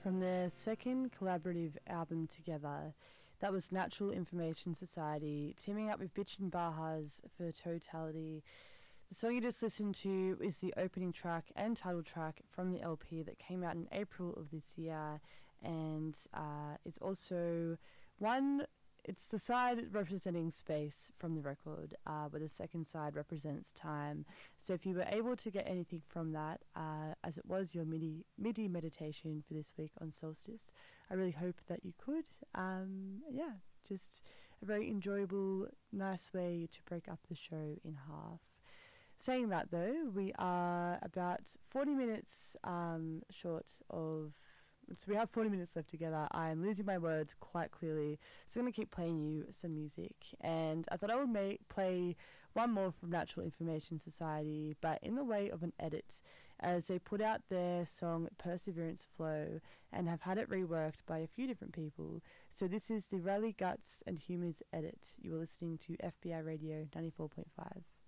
From their second collaborative album together, that was Natural Information Society, teaming up with Bitchin' Bajas for Totality. The song you just listened to is the opening track and title track from the LP that came out in April of this year, and it's also it's the side representing space from the record, but the second side represents time. So if you were able to get anything from that, as it was your MIDI meditation for this week on Solstice, I really hope that you could. Just a very enjoyable, nice way to break up the show in half. Saying that though, we are about 40 minutes short of... So we have 40 minutes left together. I'm losing my words quite clearly, so I'm going to keep playing you some music. And I thought I would play one more from Natural Information Society, but in the way of an edit, as they put out their song Perseverance Flow and have had it reworked by a few different people. So this is the Riley Guts and Humors edit. You are listening to FBI Radio 94.5.